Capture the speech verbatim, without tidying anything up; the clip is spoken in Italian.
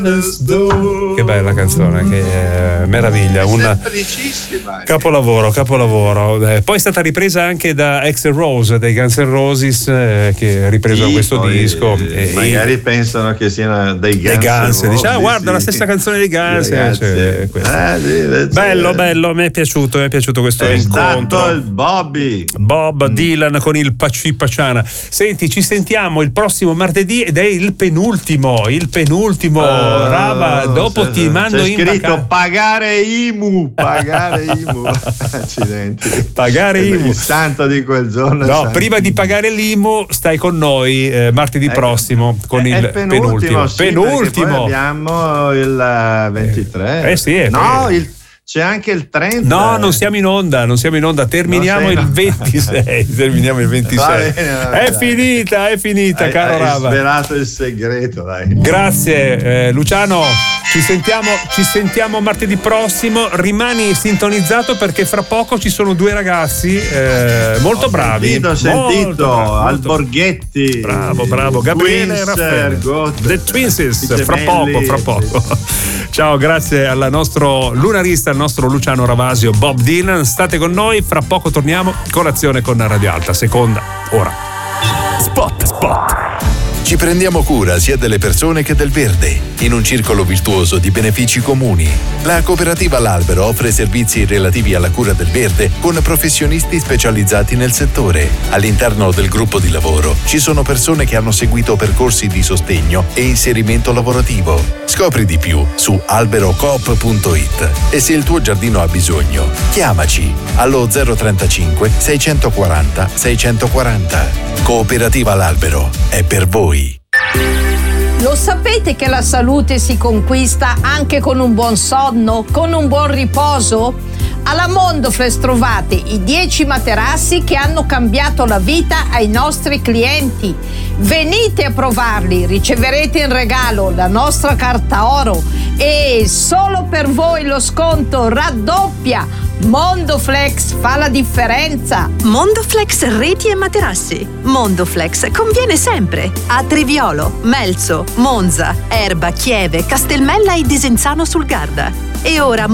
Che bella canzone, che meraviglia, un capolavoro, capolavoro. Eh, poi è stata ripresa anche da Axl Rose dei Guns N' Roses, eh, che ha ripreso sì, questo disco. Eh, magari e, pensano che siano dei Guns. Dei Guns, dice, ah, guarda sì. la stessa canzone dei Guns. Cioè, ah, sì, bello, bello, mi è piaciuto, mi è piaciuto questo è incontro. Stato il Bobby. Bob mm. Dylan con il Paci Paciana. Senti, ci sentiamo il prossimo martedì ed è il penultimo, il penultimo. Uh, Rava, dopo c'è, ti mando c'è in scritto vacanza. Pagare I M U, pagare I M U. Accidenti. Pagare I M U. Il santo di quel giorno. No, prima di pagare l'I M U stai con noi eh, martedì eh, prossimo con è il penultimo. penultimo. Sì, penultimo. Poi abbiamo il ventitré. Eh, eh sì, è no, il c'è anche il trenta. No, non siamo in onda, non siamo in onda, terminiamo il ventisei. Terminiamo il ventisei. Bene, vabbè, è dai. finita, è finita, hai, caro hai Rava. Hai svelato il segreto, dai. Grazie, eh, Luciano. Ci sentiamo, ci sentiamo martedì prossimo. Rimani sintonizzato perché fra poco ci sono due ragazzi eh, molto ho bravi. Sentito, sentito, molto al Borghetti. Bravo, bravo. Gabriele e Raffaele. The Twinses, fra poco, fra poco. Ciao, grazie al nostro lunarista, al nostro Luciano Ravasio, Bob Dylan. State con noi, fra poco torniamo. Colazione con Radio Alta, seconda ora. Spot, spot. Ci prendiamo cura sia delle persone che del verde, in un circolo virtuoso di benefici comuni. La cooperativa L'Albero offre servizi relativi alla cura del verde con professionisti specializzati nel settore. All'interno del gruppo di lavoro ci sono persone che hanno seguito percorsi di sostegno e inserimento lavorativo. Scopri di più su alberocoop punto it e se il tuo giardino ha bisogno, chiamaci allo zero trentacinque seicentoquaranta seicentoquaranta. Cooperativa L'Albero è per voi. Lo sapete che la salute si conquista anche con un buon sonno, con un buon riposo? Alla Mondoflex trovate i dieci materassi che hanno cambiato la vita ai nostri clienti. Venite a provarli, riceverete in regalo la nostra carta oro e solo per voi lo sconto raddoppia. Mondoflex fa la differenza. Mondoflex reti e materassi. Mondoflex conviene sempre a Triviolo, Melzo, Monza, Erba, Chieve, Castelmella e Desenzano sul Garda. E ora